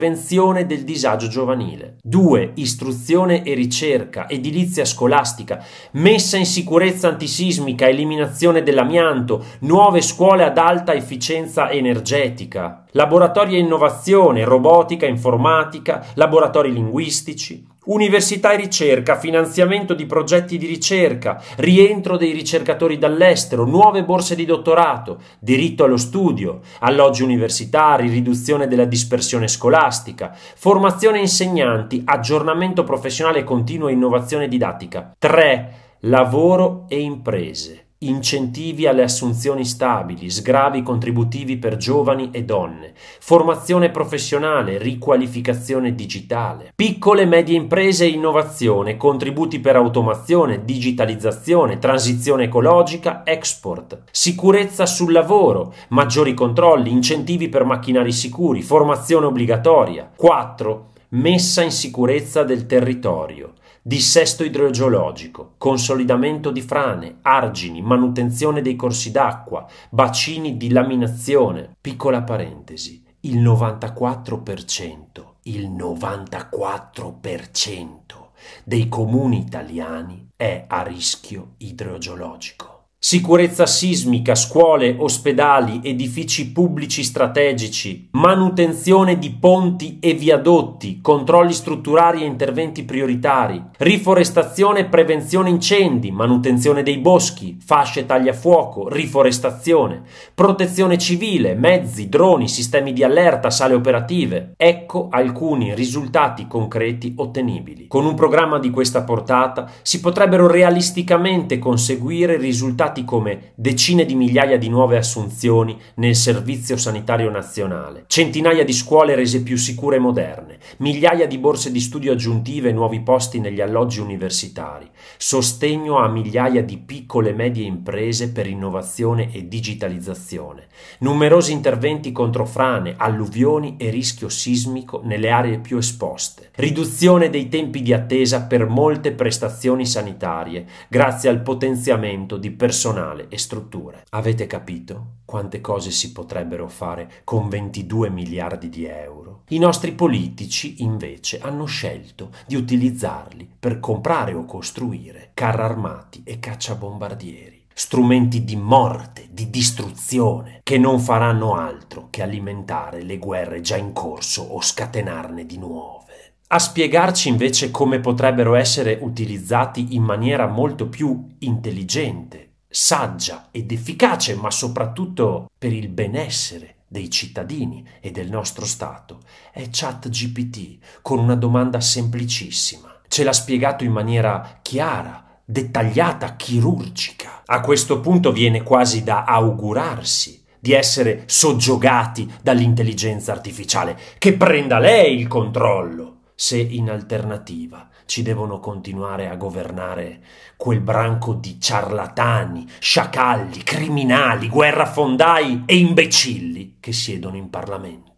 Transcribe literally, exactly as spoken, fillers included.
prevenzione del disagio giovanile. due. Istruzione e ricerca, edilizia scolastica, messa in sicurezza antisismica, eliminazione dell'amianto, nuove scuole ad alta efficienza energetica, laboratori e innovazione, robotica, informatica, laboratori linguistici, università e ricerca, finanziamento di progetti di ricerca, rientro dei ricercatori dall'estero, nuove borse di dottorato, diritto allo studio, alloggi universitari, riduzione della dispersione scolastica, formazione insegnanti, aggiornamento professionale continuo e innovazione didattica. tre. Lavoro e imprese. Incentivi alle assunzioni stabili, sgravi contributivi per giovani e donne, formazione professionale, riqualificazione digitale, piccole e medie imprese e innovazione, contributi per automazione, digitalizzazione, transizione ecologica, export, sicurezza sul lavoro, maggiori controlli, incentivi per macchinari sicuri, formazione obbligatoria. quattro. Messa in sicurezza del territorio. Dissesto idrogeologico, consolidamento di frane, argini, manutenzione dei corsi d'acqua, bacini di laminazione. Piccola parentesi, il novantaquattro per cento, il novantaquattro per cento dei comuni italiani è a rischio idrogeologico. Sicurezza sismica, scuole, ospedali, edifici pubblici strategici, manutenzione di ponti e viadotti, controlli strutturali e interventi prioritari, riforestazione e prevenzione incendi, manutenzione dei boschi, fasce tagliafuoco, riforestazione, protezione civile, mezzi, droni, sistemi di allerta, sale operative. Ecco alcuni risultati concreti ottenibili. Con un programma di questa portata si potrebbero realisticamente conseguire risultati come decine di migliaia di nuove assunzioni nel Servizio Sanitario Nazionale, centinaia di scuole rese più sicure e moderne, migliaia di borse di studio aggiuntive e nuovi posti negli alloggi universitari, sostegno a migliaia di piccole e medie imprese per innovazione e digitalizzazione, numerosi interventi contro frane, alluvioni e rischio sismico nelle aree più esposte, riduzione dei tempi di attesa per molte prestazioni sanitarie grazie al potenziamento di personale e strutture. Avete capito quante cose si potrebbero fare con ventidue miliardi di euro? I nostri politici invece hanno scelto di utilizzarli per comprare o costruire carri armati e cacciabombardieri, strumenti di morte, di distruzione, che non faranno altro che alimentare le guerre già in corso o scatenarne di nuove. A spiegarci invece come potrebbero essere utilizzati in maniera molto più intelligente, saggia ed efficace, ma soprattutto per il benessere dei cittadini e del nostro Stato, è ChatGPT con una domanda semplicissima. Ce l'ha spiegato in maniera chiara, dettagliata, chirurgica. A questo punto viene quasi da augurarsi di essere soggiogati dall'intelligenza artificiale, che prenda lei il controllo, se in alternativa ci devono continuare a governare quel branco di ciarlatani, sciacalli, criminali, guerrafondai e imbecilli che siedono in Parlamento.